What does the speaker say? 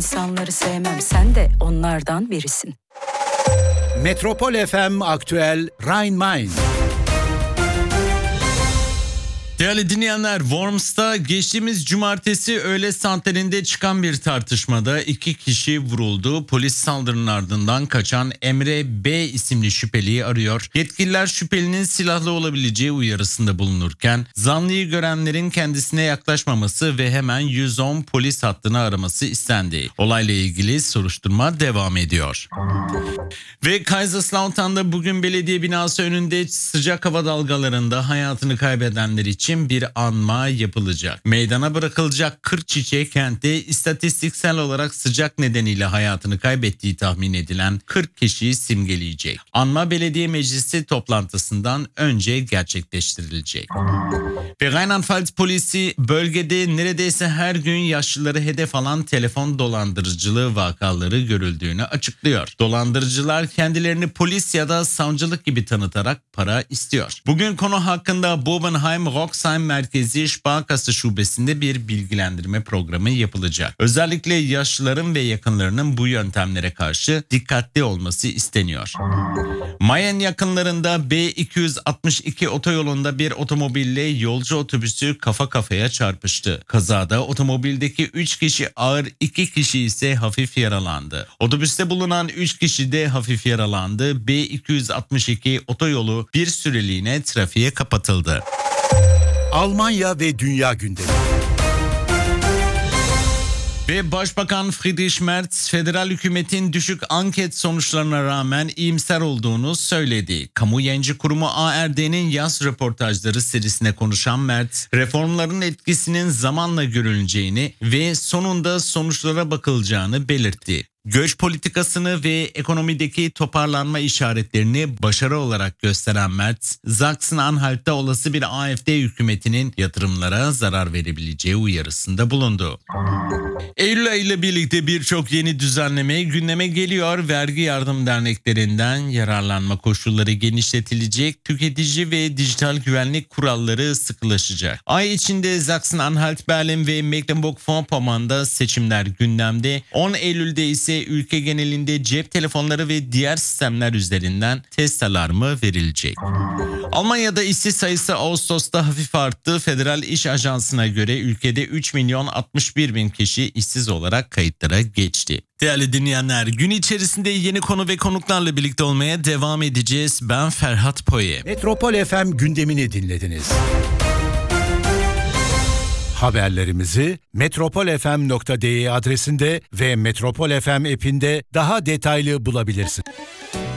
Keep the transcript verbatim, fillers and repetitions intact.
insanları sevmem, sen de onlardan birisin. Metropol F M Aktüel Rhein-Main. Değerli dinleyenler, Worms'ta geçtiğimiz cumartesi öğle saatlerinde çıkan bir tartışmada iki kişi vuruldu. Polis saldırının ardından kaçan Emre B isimli şüpheliyi arıyor. Yetkililer şüphelinin silahlı olabileceği uyarısında bulunurken zanlıyı görenlerin kendisine yaklaşmaması ve hemen yüz on polis hattını araması istendi. Olayla ilgili soruşturma devam ediyor. Ve Kaiserslautern'da bugün belediye binası önünde sıcak hava dalgalarında hayatını kaybedenler için bir anma yapılacak. Meydana bırakılacak kırk çiçek kentte istatistiksel olarak sıcak nedeniyle hayatını kaybettiği tahmin edilen kırk kişiyi simgeleyecek. Anma belediye meclisi toplantısından önce gerçekleştirilecek. Ve Rheinland-Pfalz polisi bölgede neredeyse her gün yaşlıları hedef alan telefon dolandırıcılığı vakaları görüldüğünü açıklıyor. Dolandırıcılar kendilerini polis ya da savcılık gibi tanıtarak para istiyor. Bugün konu hakkında Bobenheim-Roxheim Merkezi Sparkasse Şubesi'nde bir bilgilendirme programı yapılacak. Özellikle yaşlıların ve yakınlarının bu yöntemlere karşı dikkatli olması isteniyor. Mayen yakınlarında B iki yüz altmış iki otoyolunda bir otomobille yolcu otobüsü kafa kafaya çarpıştı. Kazada otomobildeki üç kişi ağır, iki kişi ise hafif yaralandı. Otobüste bulunan üç kişi de hafif yaralandı. B iki yüz altmış iki otoyolu bir süreliğine trafiğe kapatıldı. Almanya ve dünya gündemi. Ve Başbakan Friedrich Merz, federal hükümetin düşük anket sonuçlarına rağmen iyimser olduğunu söyledi. Kamu Yayıncı Kurumu A R D'nin yaz röportajları serisine konuşan Merz, reformların etkisinin zamanla görüleceğini ve sonunda sonuçlara bakılacağını belirtti. Göç politikasını ve ekonomideki toparlanma işaretlerini başarı olarak gösteren Merz, Sachsen-Anhalt'ta olası bir A F D hükümetinin yatırımlara zarar verebileceği uyarısında bulundu. Eylül ayı ile birlikte birçok yeni düzenleme gündeme geliyor. Vergi yardım derneklerinden yararlanma koşulları genişletilecek, tüketici ve dijital güvenlik kuralları sıkılaşacak. Ay içinde Sachsen-Anhalt, Berlin ve Mecklenburg-Vorpommern'da seçimler gündemde. on Eylül'de ise ülke genelinde cep telefonları ve diğer sistemler üzerinden test alarmı verilecek. Almanya'da işsiz sayısı Ağustos'ta hafif arttı. Federal İş Ajansı'na göre ülkede üç milyon altmış bir bin kişi işsiz olarak kayıtlara geçti. Değerli dinleyenler, gün içerisinde yeni konu ve konuklarla birlikte olmaya devam edeceğiz. Ben Ferhat Poye. Metropol F M gündemini dinlediniz. Haberlerimizi metropol f m nokta d e adresinde ve Metropol F M app'inde daha detaylı bulabilirsiniz.